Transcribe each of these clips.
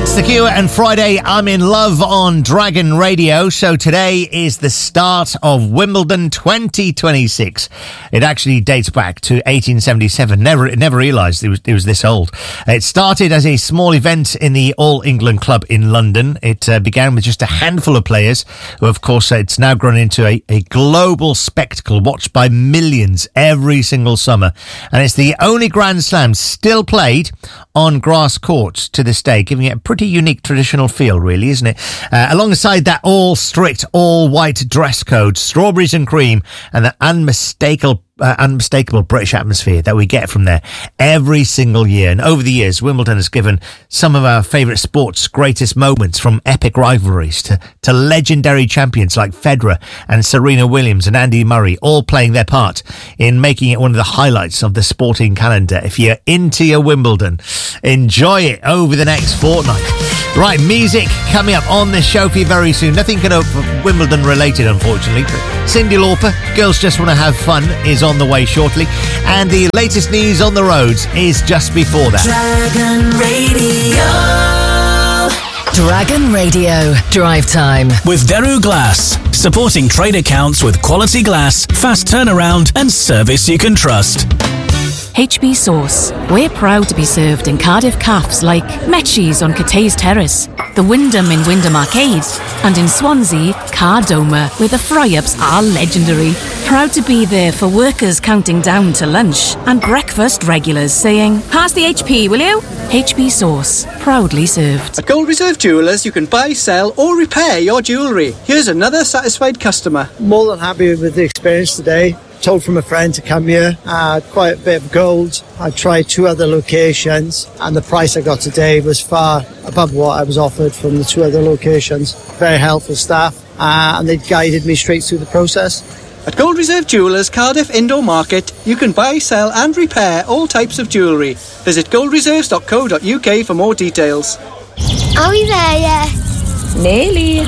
It's The Cure and Friday I'm in Love on Dragon Radio. So today is the start of Wimbledon 2026. It actually dates back to 1877. Never realised it was this old. It started as a small event in the All England Club in London. It began with just a handful of players who, of course, it's now grown into a global spectacle watched by millions every single summer. And it's the only Grand Slam still played on grass courts to this day, giving it a pretty unique traditional feel, really, isn't it? Alongside that all-strict, all-white dress code, strawberries and cream, and the unmistakable British atmosphere that we get from there every single year. And over the years, Wimbledon has given some of our favourite sports' greatest moments, from epic rivalries to legendary champions like Federer and Serena Williams and Andy Murray, all playing their part in making it one of the highlights of the sporting calendar. If you're into your Wimbledon, enjoy it over the next fortnight. Right, music coming up on this show for you very soon. Nothing kind of Wimbledon related, unfortunately. Cyndi Lauper, Girls Just Want to Have Fun, is on the way shortly. And the latest news on the roads is just before that. Dragon Radio Drive Time with Deru Glass, supporting trade accounts with quality glass, fast turnaround and service you can trust. HB Sauce. We're proud to be served in Cardiff cafes like Metchies on Cathays Terrace, the Wyndham in Wyndham Arcade, and in Swansea, Cardoma, where the fry-ups are legendary. Proud to be there for workers counting down to lunch and breakfast regulars saying, "Pass the HP, will you?" HB Sauce. Proudly served. At Gold Reserve Jewellers, you can buy, sell or repair your jewellery. Here's another satisfied customer. More than happy with the experience today. Told from a friend to come here. Quite a bit of gold. I tried 2 other locations and the price I got today was far above what I was offered from the 2 other locations. Very helpful staff and they guided me straight through the process. At Gold Reserve Jewellers Cardiff Indoor Market, you can buy, sell and repair all types of jewellery. Visit goldreserves.co.uk for more details. Are we there yet? Nearly.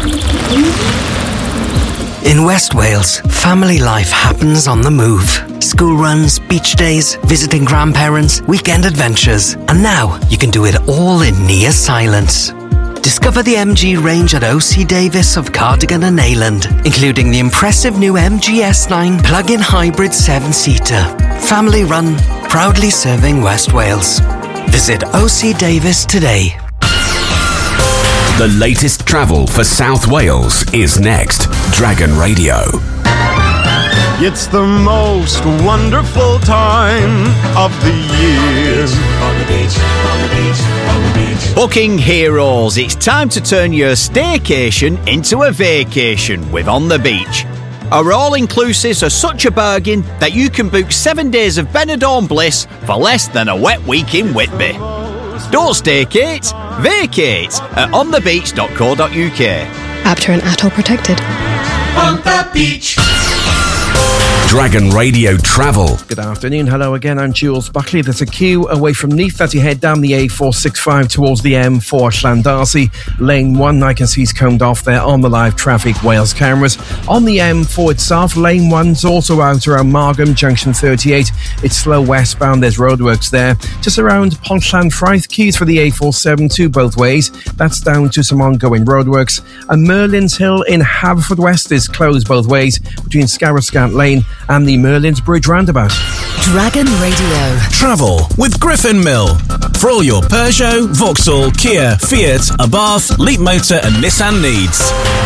In West Wales, family life happens on the move. School runs, beach days, visiting grandparents, weekend adventures. And now you can do it all in near silence. Discover the MG range at OC Davis of Cardigan and Neyland, including the impressive new MG S9 plug-in hybrid 7-seater. Family run, proudly serving West Wales. Visit OC Davis today. The latest travel for South Wales is next. Dragon Radio. It's the most wonderful time of the year. On the beach, on the beach, on the beach. Booking heroes, it's time to turn your staycation into a vacation with On the Beach. Our all-inclusives are such a bargain that you can book 7 days of Benidorm bliss for less than a wet week in Whitby. Don't staycate, vacate at onthebeach.co.uk. Apter and Atoll protected. On the beach. Dragon Radio Travel. Good afternoon. Hello again. I'm Jules Buckley. There's a queue away from Neath as you head down the A465 towards the M4 Llandarcy. Lane 1, I can see, is combed off there on the live traffic Wales cameras. On the M4 itself, lane 1's also out around Margam, junction 38. It's slow westbound. There's roadworks there. Just around Pont-Llanfraith, queues for the A472 both ways. That's down to some ongoing roadworks. And Merlin's Hill in Haverfordwest is closed both ways between Scarrowscant Lane and the Merlin's Bridge roundabout. Dragon Radio. Travel with Griffin Mill. For all your Peugeot, Vauxhall, Kia, Fiat, Abarth, Leap Motor and Nissan needs.